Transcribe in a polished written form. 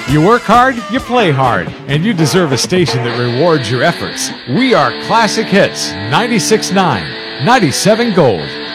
You work hard, you play hard, and you deserve a station that rewards your efforts. We are Classic Hits 96.9, 97 Gold.